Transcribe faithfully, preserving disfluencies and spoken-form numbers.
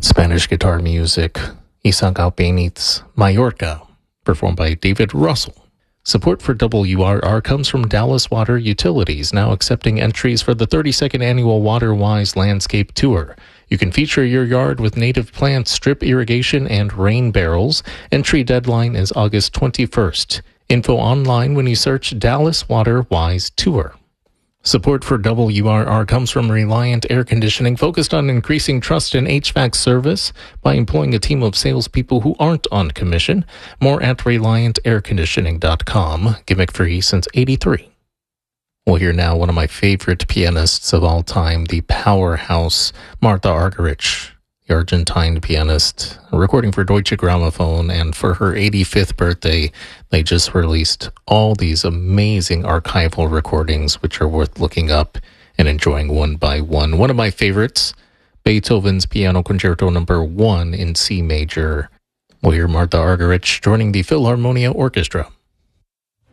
Spanish guitar music, Isaac Albéniz's Mallorca, performed by David Russell. Support for W R R comes from Dallas Water Utilities, now accepting entries for the thirty-second annual WaterWise Landscape Tour. You can feature your yard with native plants, strip irrigation, and rain barrels. Entry deadline is August twenty-first. Info online when you search Dallas WaterWise Tour. Support for W R R comes from Reliant Air Conditioning, focused on increasing trust in H V A C service by employing a team of salespeople who aren't on commission. More at reliant air conditioning dot com. Gimmick free since eighty-three. We'll hear now one of my favorite pianists of all time, the powerhouse Martha Argerich, the Argentine pianist, recording for Deutsche Grammophon, and for her eighty-fifth birthday, they just released all these amazing archival recordings, which are worth looking up and enjoying one by one. One of my favorites, Beethoven's Piano Concerto Number One in C Major. We'll hear Martha Argerich joining the Philharmonia Orchestra.